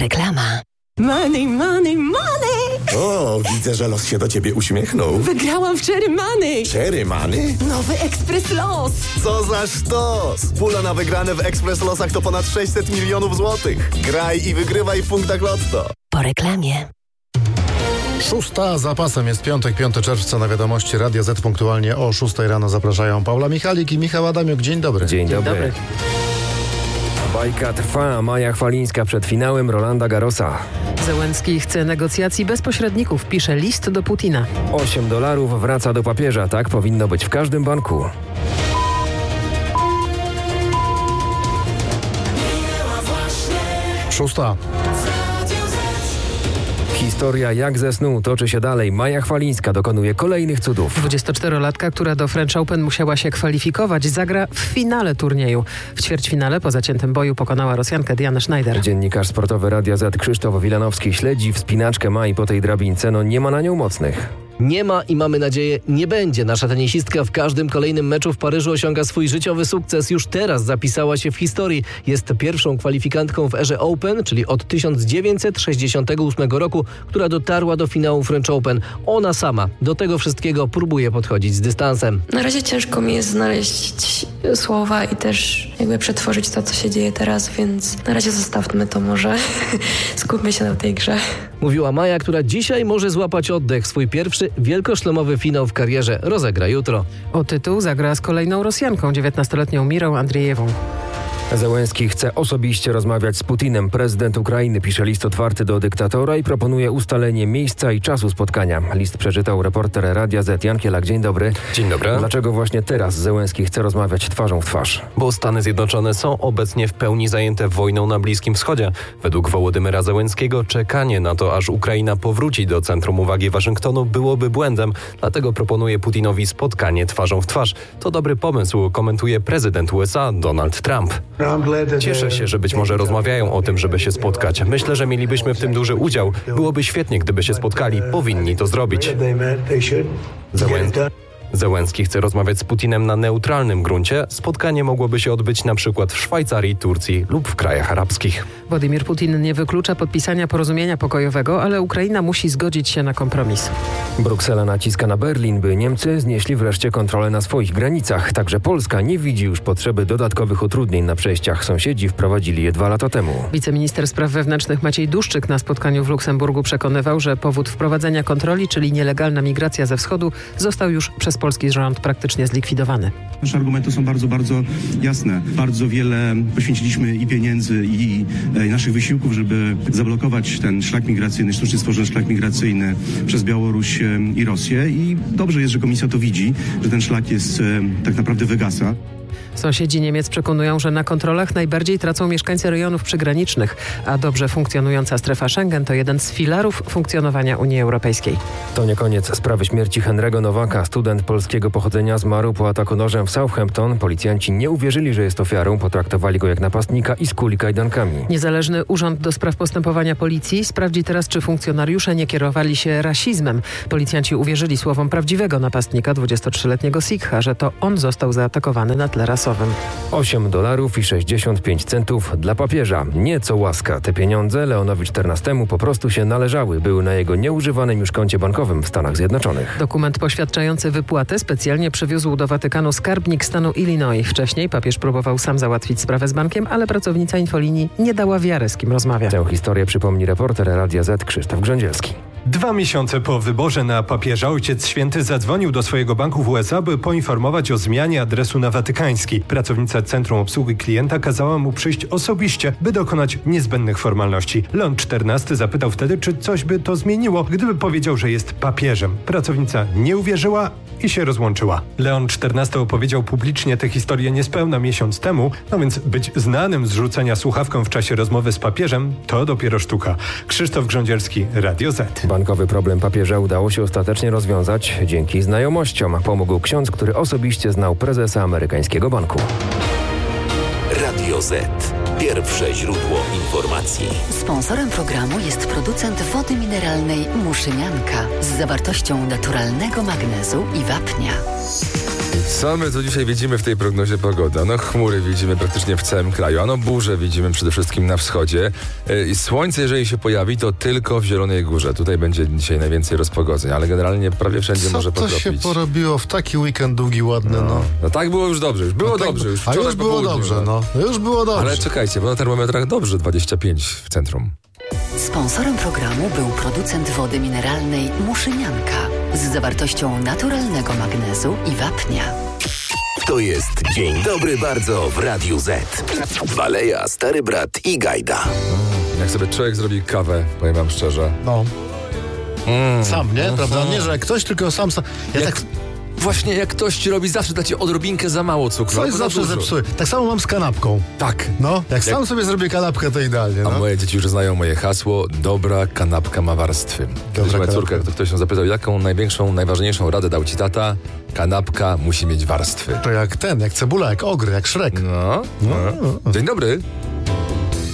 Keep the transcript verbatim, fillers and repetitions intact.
Reklama. Money, money, money! O, widzę, że los się do ciebie uśmiechnął. Wygrałam w Cherry Money! Cherry Money? Nowy Ekspres Los! Co za sztos! Pula na wygrane w Ekspres Losach to ponad sześćset milionów złotych. Graj i wygrywaj w punktach Lotto. Po reklamie. Szósta zapasem jest piątek, piątego czerwca na Wiadomości Radio Z. Punktualnie o szóstej rano zapraszają Paula Michalik i Michał Adamiuk. Dzień dobry. Dzień, Dzień dobry. dobry. Bajka trwa. Maja Chwalińska przed finałem Rolanda Garrosa. Zełenski chce negocjacji bez pośredników. Pisze list do Putina. osiem dolarów wraca do papieża. Tak powinno być w każdym banku. Szósta. Historia jak ze snu toczy się dalej. Maja Chwalińska dokonuje kolejnych cudów. dwudziestoczterolatka, która do French Open musiała się kwalifikować, zagra w finale turnieju. W ćwierćfinale po zaciętym boju pokonała Rosjankę Dianę Schneider. Dziennikarz sportowy Radia Z Krzysztof Wilanowski śledzi wspinaczkę Mai po tej drabince. No nie ma na nią mocnych. Nie ma i mamy nadzieję nie będzie. Nasza tenisistka w każdym kolejnym meczu w Paryżu osiąga swój życiowy sukces. Już teraz zapisała się w historii. Jest pierwszą kwalifikantką w erze Open, czyli od tysiąc dziewięćset sześćdziesiątego ósmego roku, która dotarła do finału French Open. Ona sama do tego wszystkiego próbuje podchodzić z dystansem. Na razie ciężko mi jest znaleźć słowa i też jakby przetworzyć to, co się dzieje teraz, więc na razie zostawmy to może. Skupmy się na tej grze. Mówiła Maja, która dzisiaj może złapać oddech. Swój pierwszy wielkoszlemowy finał w karierze rozegra jutro. O tytuł zagra z kolejną Rosjanką, dziewiętnastoletnią Mirą Andrzejewą. Zełenski chce osobiście rozmawiać z Putinem. Prezydent Ukrainy pisze list otwarty do dyktatora i proponuje ustalenie miejsca i czasu spotkania. List przeczytał reporter Radia Z Jan Kielak. Dzień dobry. Dzień dobry. Dlaczego właśnie teraz Zełenski chce rozmawiać twarzą w twarz? Bo Stany Zjednoczone są obecnie w pełni zajęte wojną na Bliskim Wschodzie. Według Wołodymyra Zełenskiego czekanie na to, aż Ukraina powróci do centrum uwagi Waszyngtonu, byłoby błędem. Dlatego proponuje Putinowi spotkanie twarzą w twarz. To dobry pomysł, komentuje prezydent U S A Donald Trump. Cieszę się, że być może rozmawiają o tym, żeby się spotkać. Myślę, że mielibyśmy w tym duży udział. Byłoby świetnie, gdyby się spotkali. Powinni to zrobić. Zełenski. Zełenski chce rozmawiać z Putinem na neutralnym gruncie. Spotkanie mogłoby się odbyć na przykład w Szwajcarii, Turcji lub w krajach arabskich. Władimir Putin nie wyklucza podpisania porozumienia pokojowego, ale Ukraina musi zgodzić się na kompromis. Bruksela naciska na Berlin, by Niemcy znieśli wreszcie kontrolę na swoich granicach. Także Polska nie widzi już potrzeby dodatkowych utrudnień na przejściach. Sąsiedzi wprowadzili je dwa lata temu. Wiceminister spraw wewnętrznych Maciej Duszczyk na spotkaniu w Luksemburgu przekonywał, że powód wprowadzenia kontroli, czyli nielegalna migracja ze wschodu, został już przez polski rząd praktycznie zlikwidowany. Nasze argumenty są bardzo, bardzo jasne. Bardzo wiele poświęciliśmy i pieniędzy, i, i naszych wysiłków, żeby zablokować ten szlak migracyjny, sztucznie stworzony szlak migracyjny przez Białoruś i Rosję. I dobrze jest, że Komisja to widzi, że ten szlak jest tak naprawdę wygasa. Sąsiedzi Niemiec przekonują, że na kontrolach najbardziej tracą mieszkańcy rejonów przygranicznych, a dobrze funkcjonująca strefa Schengen to jeden z filarów funkcjonowania Unii Europejskiej. To nie koniec sprawy śmierci Henry'ego Nowaka. Student polskiego pochodzenia zmarł po ataku nożem w Southampton. Policjanci nie uwierzyli, że jest ofiarą, potraktowali go jak napastnika i skuli kajdankami. Niezależny Urząd do Spraw Postępowania Policji sprawdzi teraz, czy funkcjonariusze nie kierowali się rasizmem. Policjanci uwierzyli słowom prawdziwego napastnika, dwudziestotrzyletniego Sikha, że to on został zaatakowany na tle rasowym. osiem dolarów i sześćdziesiąt pięć centów dla papieża. Nieco łaska. Te pieniądze Leonowi czternastemu po prostu się należały. Były na jego nieużywanym już koncie bankowym w Stanach Zjednoczonych. Dokument poświadczający wypłatę specjalnie przywiózł do Watykanu skarbnik stanu Illinois. Wcześniej papież próbował sam załatwić sprawę z bankiem, ale pracownica infolinii nie dała wiary, z kim rozmawia. Tę historię przypomni reporter Radia Z Krzysztof Grządzielski. Dwa miesiące po wyborze na papieża Ojciec Święty zadzwonił do swojego banku w U S A, by poinformować o zmianie adresu na watykański. Pracownica Centrum Obsługi Klienta kazała mu przyjść osobiście, by dokonać niezbędnych formalności. Leon czternasty zapytał wtedy, czy coś by to zmieniło, gdyby powiedział, że jest papieżem. Pracownica nie uwierzyła i się rozłączyła. Leon czternasty opowiedział publicznie tę historię niespełna miesiąc temu, no więc być znanym z rzucenia słuchawką w czasie rozmowy z papieżem to dopiero sztuka. Krzysztof Grządzielski, Radio Z. Bankowy problem papieża udało się ostatecznie rozwiązać dzięki znajomościom. Pomógł ksiądz, który osobiście znał prezesa amerykańskiego banku. Radio Z. Pierwsze źródło informacji. Sponsorem programu jest producent wody mineralnej Muszynianka z zawartością naturalnego magnezu i wapnia. Co my tu dzisiaj widzimy w tej prognozie pogody? No chmury widzimy praktycznie w całym kraju, ano burze widzimy przede wszystkim na wschodzie. I słońce, jeżeli się pojawi, to tylko w Zielonej Górze. Tutaj będzie dzisiaj najwięcej rozpogodzeń, ale generalnie prawie wszędzie Co może to pokropić. się porobiło w taki weekend długi, ładny, no. No, no tak było już dobrze, już było no tak, dobrze. Już a już po było południu, dobrze, no. no. Już było dobrze. Ale czekajcie, bo na termometrach dobrze, dwadzieścia pięć w centrum. Sponsorem programu był producent wody mineralnej Muszynianka z zawartością naturalnego magnezu i wapnia. To jest Dzień Dobry Bardzo w Radiu Z. Baleja, Stary Brat i Gajda. Jak sobie człowiek zrobi kawę, powiem wam szczerze. No. Mm. Sam, nie? Prawda? Nie, że ktoś, tylko sam... sam. Ja Jak, tak... Właśnie jak ktoś ci robi, zawsze da ci odrobinkę za mało cukru. Coś zawsze zepsuje. Tak samo mam z kanapką. Tak. No, jak, jak sam sobie zrobię kanapkę, to idealnie. No. A moje dzieci już znają moje hasło. Dobra kanapka ma warstwy. Kiedyś moja córka, to ktoś ją zapytał, jaką największą, najważniejszą radę dał ci tata? Kanapka musi mieć warstwy. To jak ten, jak cebula, jak ogry, jak Szrek. No, no. no. Dzień dobry.